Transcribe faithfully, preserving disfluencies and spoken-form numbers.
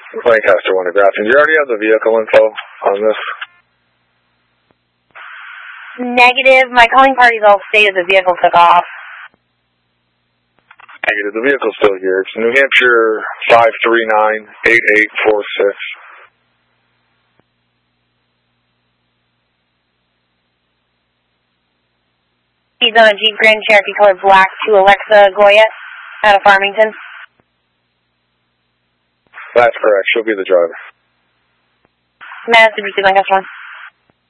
Lancaster one to Grafton. Do you already have the vehicle info on this? Negative. My calling party's all stated the vehicle took off. Negative. The vehicle's still here. It's New Hampshire five three nine, eight eight four six. He's on a Jeep Grand Cherokee colored black to Alexa Goyette out of Farmington. That's correct. She'll be the driver. Mass, did you see Lancaster one?